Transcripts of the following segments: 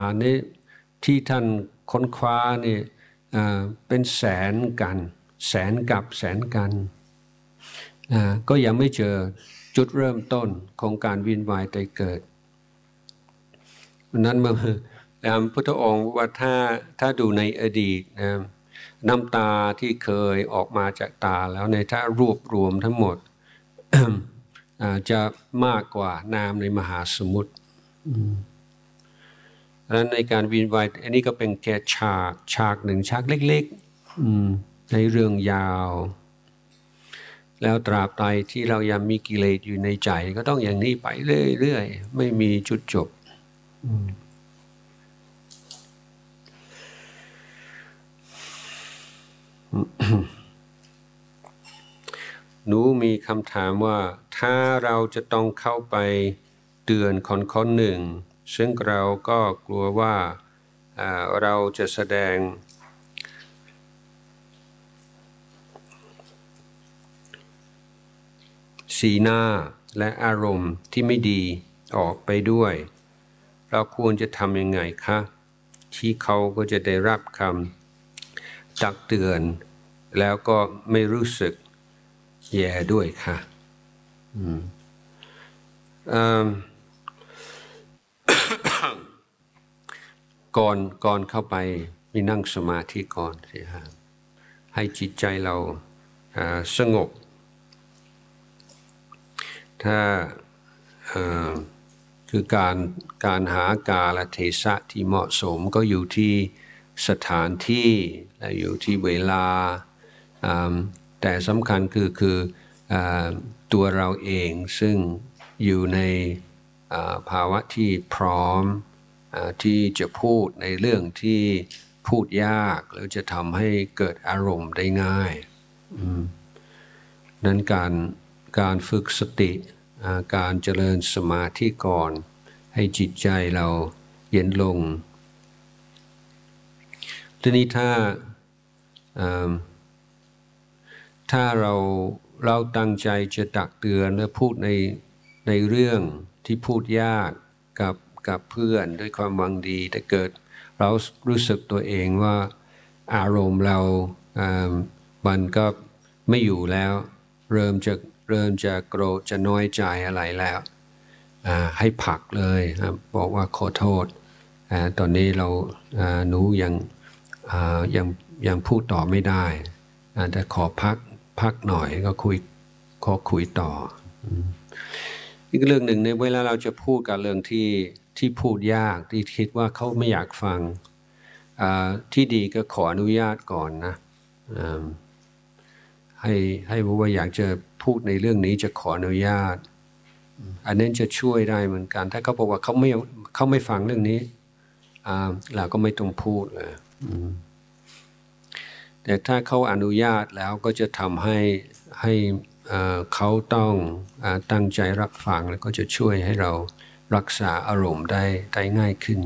นี่ที่ท่านค้นคว้านี่เป็นแสนกันแสนกับแสนกันก็ยังไม่เจอจุดเริ่มต้นของการวินวายใจเกิดนั้นเมื่อพุทธองค์ว่าถ้าดูในอดีตน้ำตาที่เคยออกมาจากตาแล้วในถ้ารวบรวมทั้งหมด จะมากกว่าน้ำในมหาสมุทรดังนั้นในการวินวายอันนี้ก็เป็นแค่ฉากหนึ่งฉากเล็กๆในเรื่องยาวแล้วตราบใดที่เรายังมีกิเลสอยู่ในใจก็ต้องอย่างนี้ไปเรื่อยๆไม่มีจุดจบหนูมีคำถามว่าถ้าเราจะต้องเข้าไปเตือนคนหนึ่งซึ่งเราก็กลัวว่าเราจะแสดงสีหน้าและอารมณ์ที่ไม่ดีออกไปด้วยเราควรจะทำยังไงคะที่เขาก็จะได้รับคำตักเตือนแล้วก็ไม่รู้สึกแย่ด้วยค่ะก่อนเข้าไปมีนั่งสมาธิก่อนสิฮะให้จิตใจเราสงบถ้าคือการหากาลเทศะที่เหมาะสมก็อยู่ที่สถานที่และอยู่ที่เวลาแต่สำคัญคือตัวเราเองซึ่งอยู่ในภาวะที่พร้อมที่จะพูดในเรื่องที่พูดยากแล้วจะทำให้เกิดอารมณ์ได้ง่ายนั้นการฝึกสติการเจริญสมาธิก่อนให้จิตใจเราเย็นลงทีนี้ถ้าเราตั้งใจจะตักเตือนและพูดในเรื่องที่พูดยากกับเพื่อนด้วยความหวังดีแต่เกิดเรารู้สึกตัวเองว่าอารมณ์เรามันก็ไม่อยู่แล้วเริ่มจะโกรธจะน้อยใจอะไรแล้วให้ผลักเลยบอกว่าขอโทษตอนนี้หนูยังพูดต่อไม่ได้แต่ขอพักหน่อยก็คุยต่ออีกเรื่องหนึ่งในเวลาเราจะพูดกับเรื่องที่พูดยากที่คิดว่าเขาไม่อยากฟังที่ดีก็ขออนุญาตก่อนนะให้บอกว่าอยากจะพูดในเรื่องนี้จะขออนุญาตอันนั้นจะช่วยได้เหมือนกันถ้าเขาบอกว่าเขาไม่ฟังเรื่องนี้เราก็ไม่ต้องพูดเลยแต่ถ้าเขาอนุญาตแล้วก็จะทำให้เขาต้องตั้งใจรับฟังแล้วก็จะช่วยให้เรารักษาอารมณ์ได้ง่ายขึ้น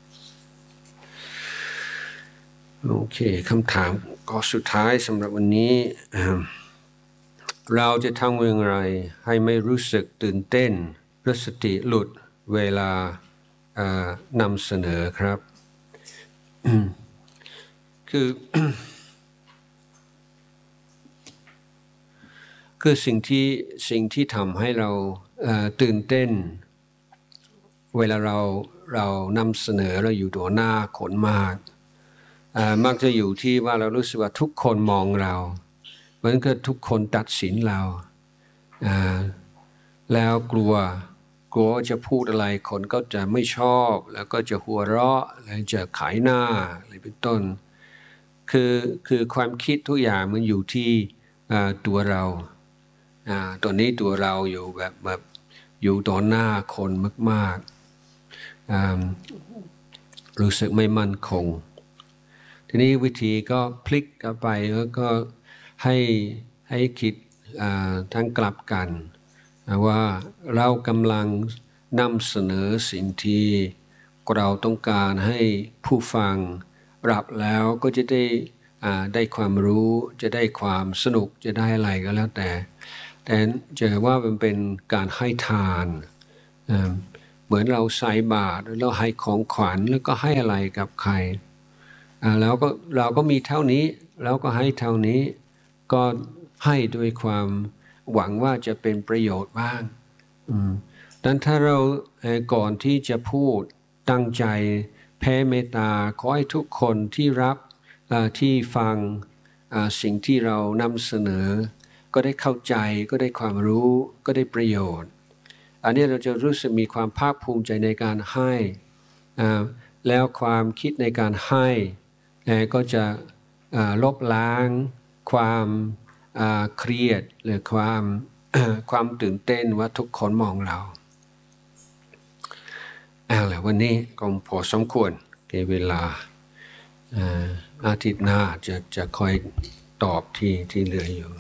โอเคคำถามก็สุดท้ายสำหรับวันนี้เราจะทำอย่างไรให้ไม่รู้สึกตื่นเต้นหรือสติหลุดเวลานำเสนอครับคือสิ่งที่ทำให้เราตื่นเต้นเวลาเรานำเสนอเราอยู่ต่อหน้าคนมักจะอยู่ที่ว่าเรารู้สึกว่าทุกคนมองเราเหมือนกับทุกคนตัดสินเราแล้วกลัวจะพูดอะไรคนก็จะไม่ชอบแล้วก็จะหัวเราะแล้วจะขายหน้าอะไรเป็นต้นคือความคิดทุกอย่างมันอยู่ที่ตัวเราตอนนี้ตัวเราอยู่แบบอยู่ต่อหน้าคนมากๆรู้สึกไม่มั่นคงทีนี้วิธีก็พลิกกลับไปแล้วก็ให้คิดทั้งกลับกันว่าเรากำลังนำเสนอสิ่งที่เราต้องการให้ผู้ฟังรับแล้วก็จะได้ความรู้จะได้ความสนุกจะได้อะไรก็แล้วแต่จะว่ามันเป็นการให้ทานเหมือนเราใส่บาตรแล้วให้ของขวัญแล้วก็ให้อะไรกับใครแล้วก็เราก็มีเท่านี้แล้วก็ให้เท่านี้ก็ให้ด้วยความหวังว่าจะเป็นประโยชน์บ้างดังนั้นถ้าเราก่อนที่จะพูดตั้งใจแผ่เมตตาขอให้ทุกคนที่รับที่ฟังสิ่งที่เรานำเสนอก็ได้เข้าใจก็ได้ความรู้ก็ได้ประโยชน์อันนี้เราจะรู้สึกมีความภาคภูมิใจในการให้แล้วความคิดในการให้ก็จะลบล้างความเครียดหรือความตื่นเต้นว่าทุกคนมองเราแล้ววันนี้ก็พอสมควรเก็บเวลาอาทิตย์หน้าจะคอยตอบที่เหลืออยู่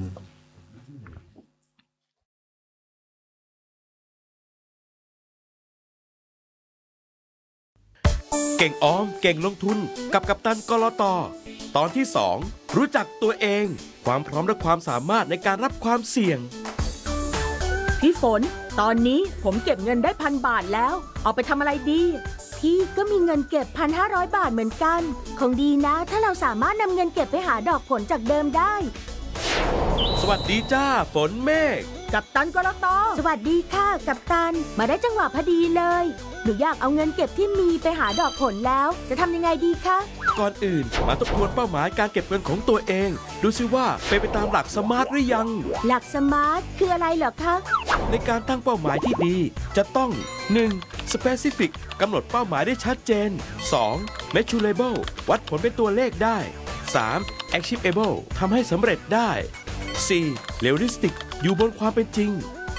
เก่งออมเก่งลงทุนกับกัปตันกลต.ตอนที่ 2รู้จักตัวเองความพร้อมและความสามารถในการรับความเสี่ยงพี่ฝนตอนนี้ผมเก็บเงินได้1,000 บาทแล้วเอาไปทำอะไรดีพี่ก็มีเงินเก็บ 1,500 บาทเหมือนกันคงดีนะถ้าเราสามารถนำเงินเก็บไปหาดอกผลจากเดิมได้สวัสดีจ้าฝนเมฆกัปตันกลต.สวัสดีค่ะกัปตันมาได้จังหวะพอดีเลยหนูอยากเอาเงินเก็บที่มีไปหาดอกผลแล้วจะทำยังไงดีคะก่อนอื่นมาทบทวนเป้าหมายการเก็บเงินของตัวเองดูซิว่าเป็นไปตามหลักสมาร์ทหรือยังหลักสมาร์ทคืออะไรเหรอคะในการตั้งเป้าหมายที่ดีจะต้อง 1. Specific กำหนดเป้าหมายได้ชัดเจน 2. Measurable วัดผลเป็นตัวเลขได้ 3. Achievable ทำให้สำเร็จได้ 4. Realistic อยู่บนความเป็นจริง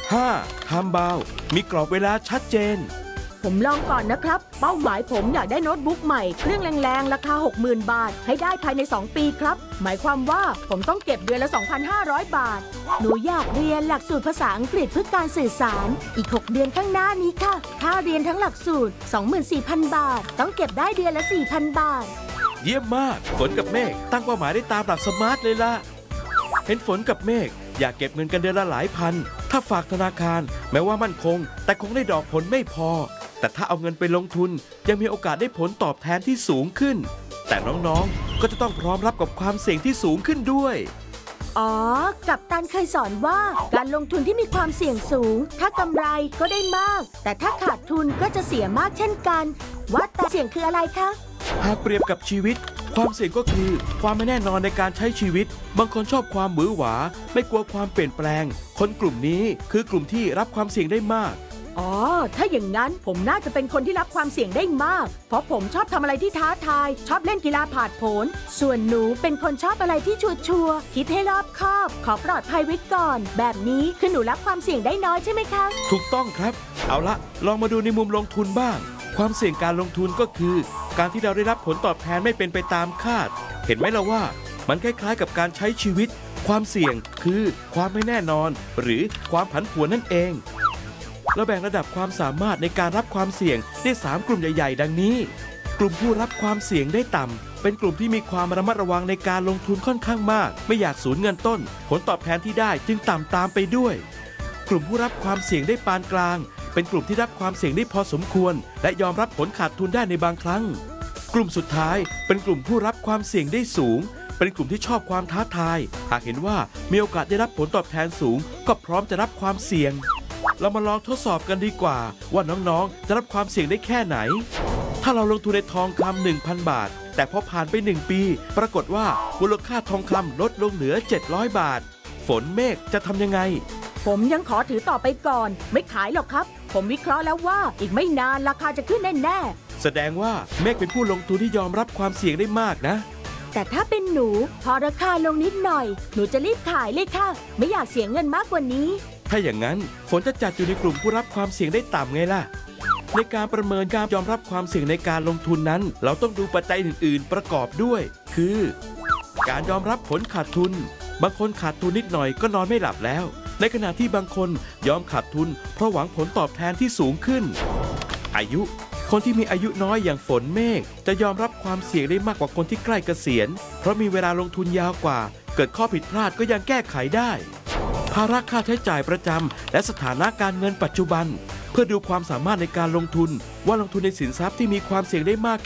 5. Time bound มีกรอบเวลาชัดเจนผมลองก่อนนะครับเป้าหมายผมอยากได้โน้ตบุ๊กใหม่เครื่องแรงๆราคา 60,000 บาทให้ได้ภายใน2 ปีครับหมายความว่าผมต้องเก็บเดือนละ 2,500 บาทหนูอยากเรียนหลักสูตรภาษาอังกฤษเพื่อการสื่อสารอีก6 เดือนข้างหน้านี้ค่ะค่าเรียนทั้งหลักสูตร 24,000 บาทต้องเก็บได้เดือนละ 4,000 บาทเยี่ยมมากฝนกับเมฆตั้งเป้าหมายได้ตามหลักสมาร์ทเลยล่ะเห็นฝนกับเมฆอยากเก็บเงินกันเดือนละหลายพันถ้าฝากธนาคารแม้ว่ามั่นคงแต่คงได้ดอกผลไม่พอแต่ถ้าเอาเงินไปลงทุนยังมีโอกาสได้ผลตอบแทนที่สูงขึ้นแต่น้องๆก็จะต้องพร้อมรับกับความเสี่ยงที่สูงขึ้นด้วยอ๋อกัปตันเคยสอนว่าการลงทุนที่มีความเสี่ยงสูงถ้ากำไรก็ได้มากแต่ถ้าขาดทุนก็จะเสียมากเช่นกันว่าแต่เสี่ยงคืออะไรคะหากเปรียบกับชีวิตความเสี่ยงก็คือความไม่แน่นอนในการใช้ชีวิตบางคนชอบความหวือหวาไม่กลัวความเปลี่ยนแปลงคนกลุ่มนี้คือกลุ่มที่รับความเสี่ยงได้มากอ๋อถ้าอย่างนั้นผมน่าจะเป็นคนที่รับความเสี่ยงได้มากเพราะผมชอบทำอะไรที่ท้าทายชอบเล่นกีฬาผาดโผนส่วนหนูเป็นคนชอบอะไรที่ชัวร์คิดให้รอบคอบขอปลอดภัยไว้ก่อนแบบนี้คือหนูรับความเสี่ยงได้น้อยใช่ไหมคะถูกต้องครับเอาละลองมาดูในมุมลงทุนบ้างความเสี่ยงการลงทุนก็คือการที่เราได้รับผลตอบแทนไม่เป็นไปตามคาดเห็นไหมล่ะว่ามันคล้ายๆกับการใช้ชีวิตความเสี่ยงคือความไม่แน่นอนหรือความผันผวนนั่นเองเราแบ่งระดับความสามารถในการรับความเสี่ยงได้3กลุ่มใหญ่ๆดังนี้กลุ่มผู้รับความเสี่ยงได้ต่ำเป็นกลุ่มที่มีความระมัดระวังในการลงทุนค่อนข้างมากไม่อยากสูญเงินต้นผลตอบแทนที่ได้จึงต่ำตามไปด้วยกลุ่มผู้รับความเสี่ยงได้ปานกลางเป็นกลุ่มที่รับความเสี่ยงได้พอสมควรและยอมรับผลขาดทุนได้ในบางครั้งกลุ่มสุดท้ายเป็นกลุ่มผู้รับความเสี่ยงได้สูงเป็นกลุ่มที่ชอบความท้าทายหากเห็นว่ามีโอกาสได้รับผลตอบแทนสูงก็พร้อมจะรับความเสี่ยงเรามาลองทดสอบกันดีกว่าว่าน้องๆจะรับความเสี่ยงได้แค่ไหนถ้าเราลงทุนในทองคำ 1,000 บาทแต่พอผ่านไป1ปีปรากฏว่ามูลค่าทองคำลดลงเหลือ700 บาทฝนเมฆจะทำยังไงผมยังขอถือต่อไปก่อนไม่ขายหรอกครับผมวิเคราะห์แล้วว่าอีกไม่นานราคาจะขึ้นแน่ๆแสดงว่าเมฆเป็นผู้ลงทุนที่ยอมรับความเสี่ยงได้มากนะแต่ถ้าเป็นหนูพอราคาลงนิดหน่อยหนูจะรีบขายเลยค่ะไม่อยากเสียเงินมากกว่านี้ถ้าอย่างนั้นฝนจะจัดอยู่ในกลุ่มผู้รับความเสี่ยงได้ต่ำไงล่ะในการประเมินการยอมรับความเสี่ยงในการลงทุนนั้นเราต้องดูปัจจัยอื่นๆประกอบด้วยคือการยอมรับผลขาดทุนบางคนขาดทุนนิดหน่อยก็นอนไม่หลับแล้วในขณะที่บางคนยอมขาดทุนเพราะหวังผลตอบแทนที่สูงขึ้นอายุคนที่มีอายุน้อยอย่างฝนเมฆจะยอมรับความเสี่ยงได้มากกว่าคนที่ใกล้เกษียณเพราะมีเวลาลงทุนยาวกว่าเกิดข้อผิดพลาดก็ยังแก้ไขได้ภาระค่าใช้จ่ายประจำและสถานะการเงินปัจจุบันเพื่อดูความสามารถในการลงทุนว่าลงทุนในสินทรัพย์ที่มีความเสี่ยงได้มาก